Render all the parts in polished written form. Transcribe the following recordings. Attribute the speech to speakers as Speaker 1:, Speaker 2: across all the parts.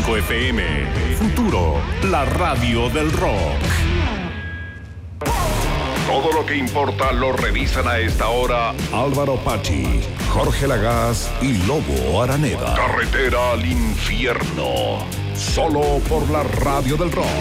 Speaker 1: 95 FM. Futuro, la radio del rock. Todo lo que importa lo revisan a esta hora Álvaro Pachi, Jorge Lagaz y Lobo Araneda. Carretera al infierno. Solo por la radio del rock.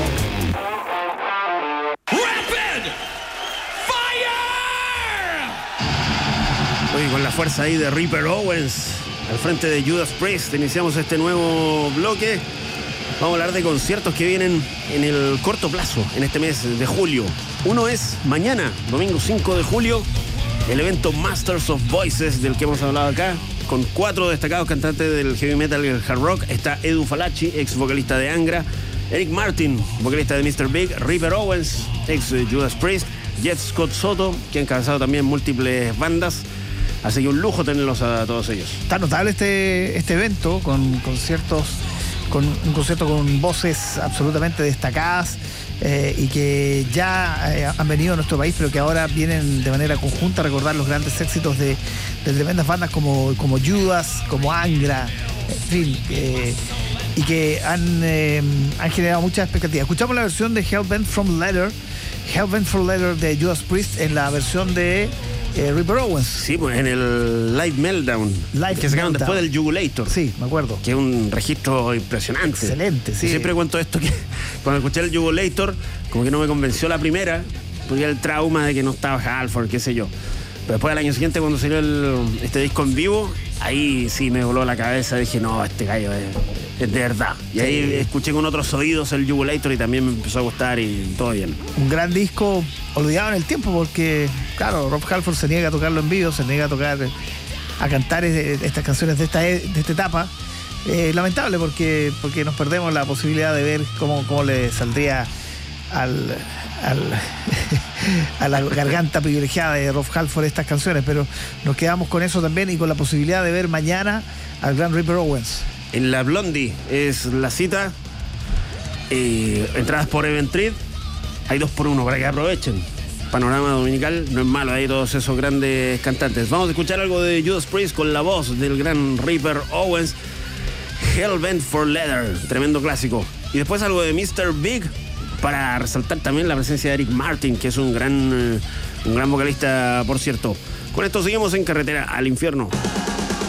Speaker 2: Oye, con la fuerza ahí de Ripper Owens al frente de Judas Priest, iniciamos este nuevo bloque. Vamos a hablar de conciertos que vienen en el corto plazo, en este mes de julio. Uno es mañana, domingo 5 de julio, el evento Masters of Voices, del que hemos hablado acá, con 4 destacados cantantes del heavy metal y el hard rock. Está Edu Falaschi, ex vocalista de Angra; Eric Martin, vocalista de Mr. Big; Ripper Owens, ex Judas Priest; Jeff Scott Soto, que ha encabezado también múltiples bandas. Así que un lujo tenerlos a todos ellos.
Speaker 3: Está notable este evento, con conciertos, con un concierto con voces absolutamente destacadas y que ya han venido a nuestro país, pero que ahora vienen de manera conjunta a recordar los grandes éxitos de tremendas bandas como Judas, como Angra, en fin, y que han generado muchas expectativas. Escuchamos la versión de Hellbent for Leather de Judas Priest en la versión de Ripper Owens.
Speaker 2: Sí, pues en el Live Meltdown, que sacaron después del Jugulator.
Speaker 3: Sí, me acuerdo.
Speaker 2: Que es un registro impresionante.
Speaker 3: Excelente, sí.
Speaker 2: Yo siempre cuento esto, que cuando escuché el Jugulator, como que no me convenció la primera, porque era el trauma de que no estaba Halford, qué sé yo. Pero después, al año siguiente, cuando salió este disco en vivo, ahí sí me voló la cabeza. Dije, no, este gallo es de verdad. Y sí, ahí escuché con otros oídos el Jugulator y también me empezó a gustar y todo bien.
Speaker 3: Un gran disco olvidado en el tiempo porque, claro, Rob Halford se niega a tocarlo en vivo, se niega a cantar estas canciones de esta etapa. Lamentable porque nos perdemos la posibilidad de ver cómo le saldría a la garganta privilegiada de Rob Halford estas canciones, pero nos quedamos con eso también y con la posibilidad de ver mañana al gran Ripper Owens.
Speaker 2: En la Blondie es la cita. Entradas por Eventrid. Hay 2x1 para que aprovechen. Panorama dominical, no es malo, hay todos esos grandes cantantes. Vamos a escuchar algo de Judas Priest con la voz del gran Ripper Owens. Hellbent for Leather, tremendo clásico. Y después algo de Mr. Big, para resaltar también la presencia de Eric Martin, que es un gran vocalista, por cierto. Con esto seguimos en Carretera al Infierno.